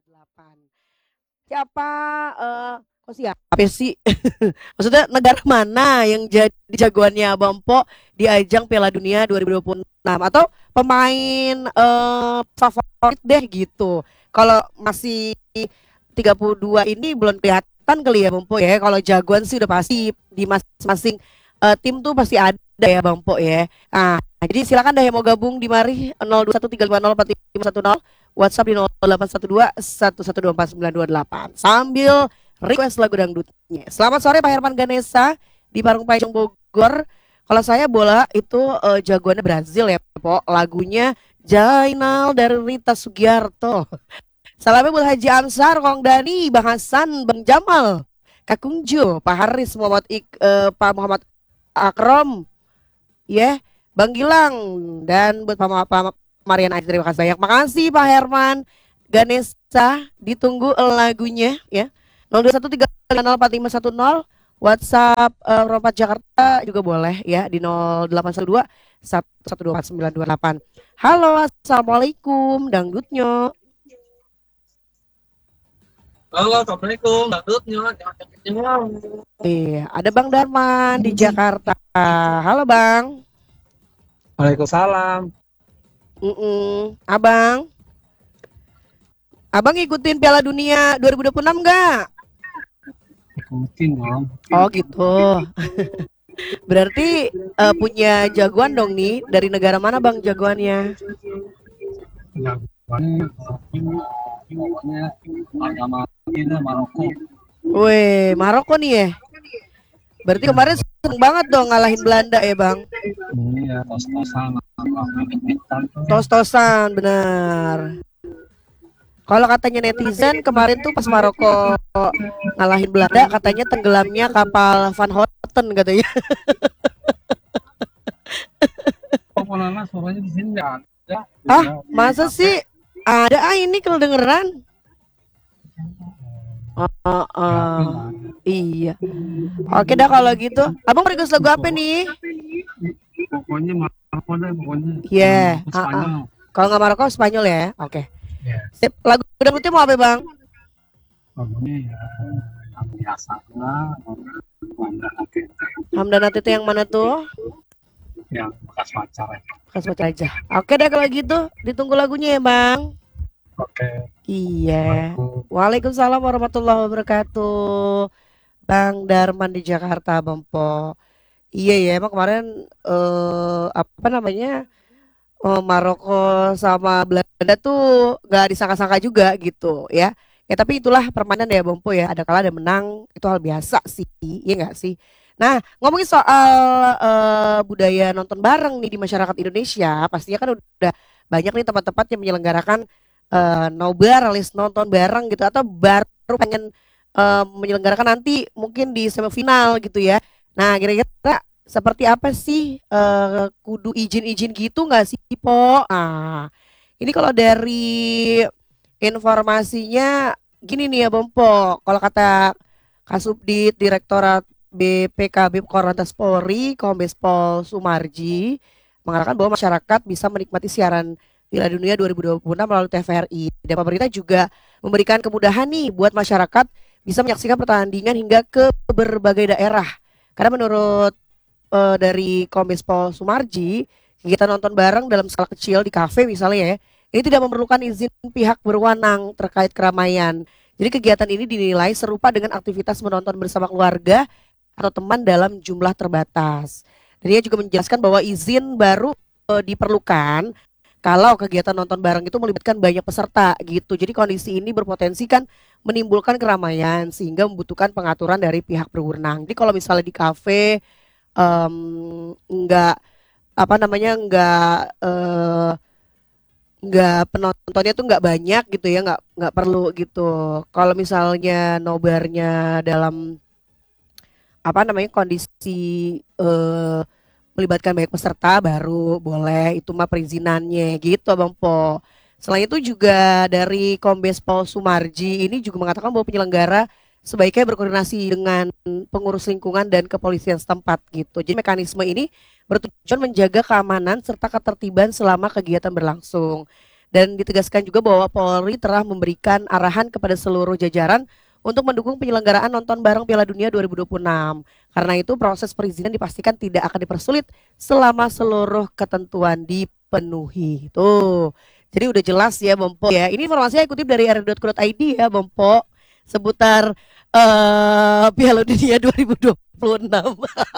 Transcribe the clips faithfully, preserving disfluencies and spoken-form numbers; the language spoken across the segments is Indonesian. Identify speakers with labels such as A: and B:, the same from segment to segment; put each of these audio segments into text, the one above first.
A: delapan. Siapa eh kok siapa sih? Maksudnya negara mana yang jadi jagoannya Abang Po di ajang Piala Dunia dua ribu dua puluh enam atau pemain eh favorit deh gitu. Kalau masih tiga puluh dua ini belum kelihatan kali ya Bang Po ya. Kalau jagoan sih udah pasti di masing-masing eh, tim tuh pasti ada ya Bang Po ya. Nah, jadi silakan deh yang mau gabung di mari nol dua satu tiga lima nol empat lima satu nol, WhatsApp di nol delapan satu dua satu satu dua empat sembilan dua delapan sambil request lagu dangdutnya. Selamat sore Pak Herman Ganesa di Parung Panjang Bogor. Kalau saya bola itu eh, jagoannya Brazil ya, Po. Lagunya Jainal dari Rita Sugiarto. Salamnya buat Haji Ansar, Kong Dani, Bang Hasan, Bang Jamal, Kak Kungjo, Pak Haris, Muhammad Ik, eh, Pak Muhammad Akrom, ya, Bang Gilang, dan buat Pak, Pak Marian Aji, terima kasih banyak. Makasih Pak Herman Ganesa, ditunggu lagunya ya. nol dua satu tiga nol empat lima satu nol, WhatsApp uh, Rompat Jakarta juga boleh ya di nol delapan satu dua satu satu dua empat sembilan dua delapan. Halo, assalamualaikum, dangdutnya.
B: Halo, assalamualaikum, dangdutnya.
A: Iya, ada Bang Darman di Jakarta. Halo Bang.
B: Waalaikumsalam.
A: Mm-mm. Abang, Abang ngikutin Piala Dunia dua ribu dua puluh enam nggak?
B: Ikutin dong.
A: Oh gitu. Berarti uh, punya jagoan dong nih. Dari negara mana Bang jagoannya?
B: Jagoannya, jagoannya agama kita Maroko.
A: Weh, Maroko nih ya. Berarti kemarin seneng banget dong ngalahin Belanda ya Bang.
B: Iya, tos-tosan.
A: Tos-tosan, benar. Kalau katanya netizen kemarin tuh pas Maroko ngalahin Belanda, katanya tenggelamnya kapal Van Houten katanya.
B: Pokoknya suaranya di sini nggak ada.
A: Ah, masa sih? Ada ah ini kedengeran. Oh, oh, oh. Iya. Oke dah kalau gitu. Abang mau request lagu apa nih?
B: Pokoknya Maroko deh, pokoknya.
A: Iya. Yeah.
B: Spanyol.
A: Uh, uh. Kalau nggak Maroko Spanyol ya. Oke. Okay.
B: Yeah.
A: Sip. Lagu dangdutnya mau apa Bang?
B: Lagunya ya yang biasa lah. Hamdan Atete.
A: Hamdan Atete yang mana tuh?
B: Yang bekas pacar.
A: Bekas pacar aja. Oke deh kalau gitu. Ditunggu lagunya ya Bang.
B: Oke.
A: Iya. Waalaikumsalam warahmatullahi wabarakatuh. Bang Darman di Jakarta, Bang Po. Iya ya, emang kemarin eh, apa namanya eh, Maroko sama Belanda tuh nggak disangka-sangka juga gitu ya. Ya tapi itulah permainan ya, Bang Po ya. Ada kalah ada menang, itu hal biasa sih, iya nggak sih? Nah, ngomongin soal eh, budaya nonton bareng nih di masyarakat Indonesia, pastinya kan udah banyak nih tempat-tempat yang menyelenggarakan uh, nobar alias nonton bareng gitu atau baru pengen uh, menyelenggarakan nanti mungkin di semifinal gitu ya. Nah kira-kira seperti apa sih uh, kudu izin-izin gitu nggak sih Po? Ah ini kalau dari informasinya gini nih ya Bang Po, kalau kata Kasubdit Direktorat B P K B Korlantas Polri Kombes Pol Sumarji mengatakan bahwa masyarakat bisa menikmati siaran Piala Dunia dua ribu dua puluh enam melalui T V R I dan pemerintah juga memberikan kemudahan nih buat masyarakat bisa menyaksikan pertandingan hingga ke berbagai daerah. Karena menurut uh, dari Kombes Pol Sumarji, kegiatan nonton bareng dalam skala kecil di kafe misalnya ya, ini tidak memerlukan izin pihak berwenang terkait keramaian. Jadi kegiatan ini dinilai serupa dengan aktivitas menonton bersama keluarga atau teman dalam jumlah terbatas. Dan dia juga menjelaskan bahwa izin baru uh, diperlukan kalau kegiatan nonton bareng itu melibatkan banyak peserta gitu. Jadi kondisi ini berpotensi kan menimbulkan keramaian sehingga membutuhkan pengaturan dari pihak berwenang. Jadi kalau misalnya di kafe um, enggak apa namanya enggak uh, enggak penontonnya tuh enggak banyak gitu ya, enggak enggak perlu gitu. Kalau misalnya nobarnya dalam apa namanya kondisi uh, melibatkan banyak peserta baru boleh itu mah perizinannya gitu Bang Po. Selain itu juga dari Kombes Pol Sumarji ini juga mengatakan bahwa penyelenggara sebaiknya berkoordinasi dengan pengurus lingkungan dan kepolisian setempat gitu. Jadi mekanisme ini bertujuan menjaga keamanan serta ketertiban selama kegiatan berlangsung. Dan ditegaskan juga bahwa Polri telah memberikan arahan kepada seluruh jajaran untuk mendukung penyelenggaraan nonton bareng Piala Dunia dua ribu dua puluh enam. Karena itu proses perizinan dipastikan tidak akan dipersulit selama seluruh ketentuan dipenuhi. Tuh. Jadi udah jelas ya Bompo ya. Ini informasinya kutip dari r r dot co dot i d ya Bompo seputar uh, Piala Dunia dua ribu dua puluh enam.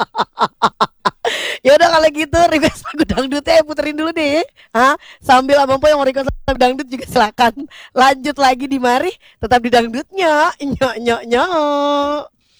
A: Ya udah kalau gitu request lagu dangdutnya puterin dulu deh. Hah? Sambil Abang Po yang mau request lagu dangdut juga silakan lanjut lagi di mari tetap di dangdutnya. Nyok nyok nyok.